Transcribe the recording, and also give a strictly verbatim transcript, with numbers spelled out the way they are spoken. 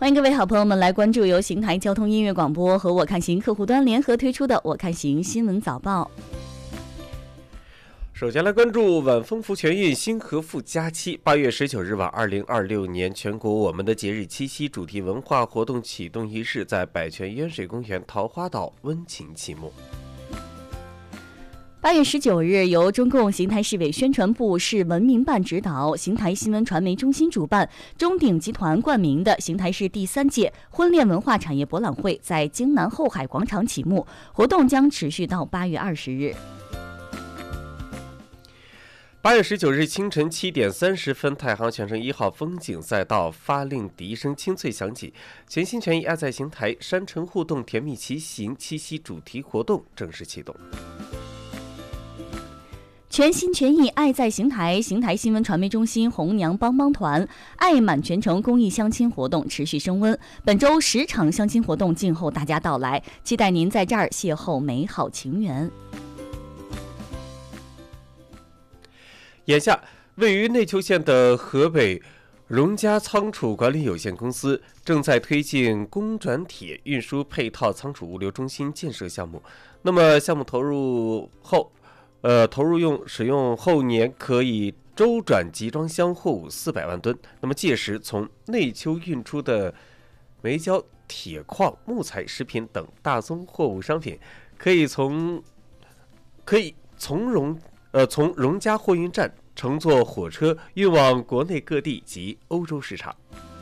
欢迎各位好朋友们来关注由邢台交通音乐广播和我看行客户端联合推出的我看行新闻早报。 首先来关注晚风福全运新和富佳期，八月十九日晚，二零二六年全国我们的节日七夕主题文化活动启动仪式在百泉烟水公园桃花岛温情启幕。 八月十九日，由中共邢台市委宣传部市文明办指导，邢台新闻传媒中心主办，中鼎集团冠名的邢台市第三届婚恋文化产业博览会在京南后海广场启幕，活动将持续到八月二十日。 八月十九日清晨七点三十分，太行全程一号风景赛道发令笛声清脆响起，全心全意爱在邢台山城互动甜蜜骑行七夕主题活动正式启动。 全心全意爱在邢台，邢台新闻传媒中心红娘帮帮团爱满全城公益相亲活动持续升温，本周十场相亲活动静候大家到来，期待您在这儿邂逅美好情缘。 眼下，位于内丘县的河北荣家仓储管理有限公司正在推进公转铁运输配套仓储物流中心建设项目。那么，项目投入后，呃，投入用使用后年可以周转集装箱货物四百万吨。那么，届时从内丘运出的煤焦、铁矿、木材、食品等大宗货物商品，可以从可以从容。呃，从荣家货运站乘坐火车运往国内各地及欧洲市场。